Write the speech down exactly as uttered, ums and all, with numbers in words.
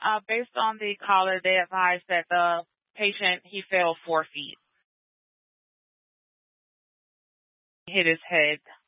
Uh, based on the caller, they advised that the patient, he fell four feet, hit his head.